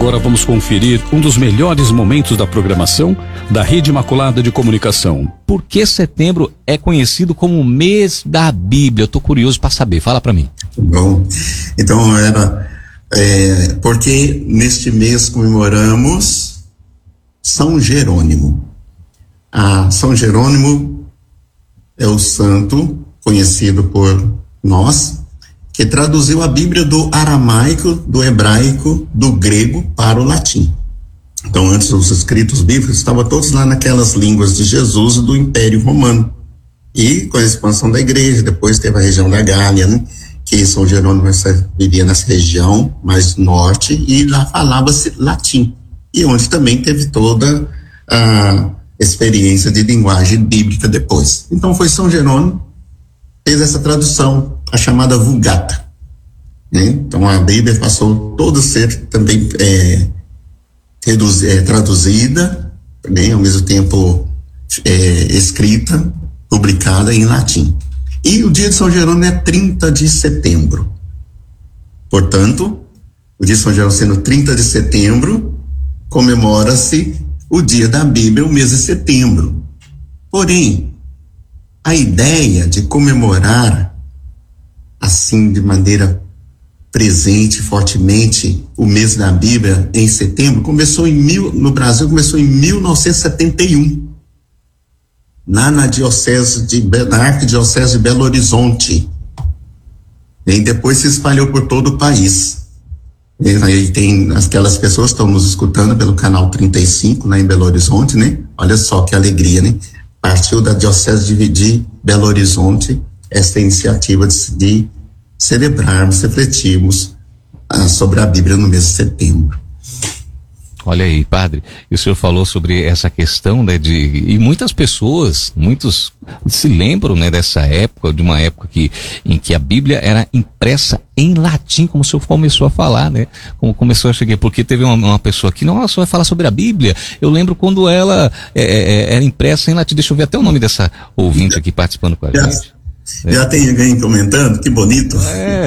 Agora vamos conferir um dos melhores momentos da programação da Rede Imaculada de Comunicação. Por que setembro é conhecido como o mês da Bíblia? Eu tô curioso para saber, fala para mim. Bom, então porque neste mês comemoramos São Jerônimo. São Jerônimo é o santo conhecido por nós, que traduziu a Bíblia do aramaico, do hebraico, do grego para o latim. Então, antes os escritos bíblicos estavam todos lá naquelas línguas de Jesus e do Império Romano. E com a expansão da igreja, depois teve a região da Gália, né? Que São Jerônimo vivia nessa região mais norte e lá falava-se latim. E onde também teve toda a experiência de linguagem bíblica depois. Então foi São Jerônimo fez essa tradução, a chamada Vulgata, né? Então a Bíblia passou todo a ser também traduzida, né? Ao mesmo tempo escrita, publicada em latim. E o dia de São Jerônimo é 30 de setembro. Portanto, o dia de São Jerônimo sendo 30 de setembro, comemora-se o dia da Bíblia, o mês de setembro. Porém, a ideia de comemorar assim de maneira presente, fortemente, o mês da Bíblia em setembro, no Brasil começou em 1971, na arquidiocese de Belo Horizonte. E depois se espalhou por todo o país. E aí tem aquelas pessoas que estão nos escutando pelo canal 35, lá em Belo Horizonte, né? Olha só que alegria, né? Partiu da Diocese de Belo Horizonte esta iniciativa de celebrarmos, refletirmos sobre a Bíblia no mês de setembro. Olha aí, padre, e o senhor falou sobre essa questão, né, e muitas pessoas, muitos se lembram, né, dessa época, de uma época em que a Bíblia era impressa em latim, como o senhor começou a falar, né, como começou a chegar, porque teve uma pessoa aqui, não, ela só vai falar sobre a Bíblia, eu lembro quando ela era impressa em latim, deixa eu ver até o nome dessa ouvinte aqui participando com a gente. Já tem alguém comentando, que bonito.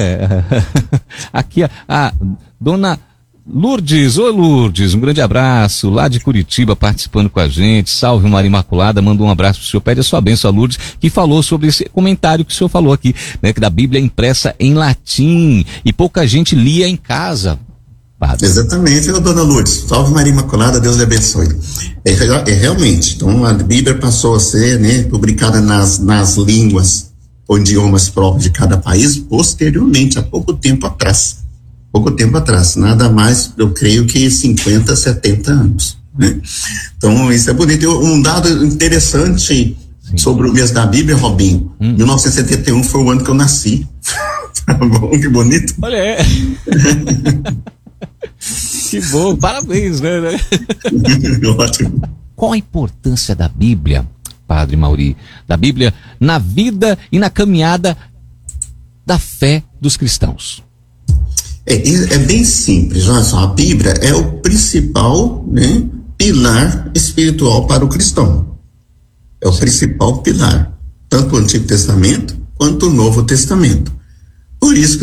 Aqui a dona Lourdes, oi Lourdes, um grande abraço, lá de Curitiba participando com a gente, salve Maria Imaculada, manda um abraço pro senhor, pede a sua bênção a Lourdes, que falou sobre esse comentário que o senhor falou aqui, né, que da Bíblia é impressa em latim, e pouca gente lia em casa. Padre. Exatamente, dona Lourdes, salve Maria Imaculada, Deus lhe abençoe. Realmente, então a Bíblia passou a ser, né, publicada nas línguas ou idiomas próprios de cada país, posteriormente, há pouco tempo atrás, nada mais, eu creio que 50, 70 anos, né? Então isso é bonito. Um dado interessante sobre o mês da Bíblia, Robinho, 1971 foi o ano que eu nasci. Tá bom, que bonito. Olha, que bom, parabéns, né? Ótimo. Qual a importância da Bíblia, Padre Mauri, da Bíblia na vida e na caminhada da fé dos cristãos? É bem simples, olha só, a Bíblia é o principal, né, pilar espiritual para o cristão. É o principal pilar, tanto o Antigo Testamento quanto o Novo Testamento. Por isso que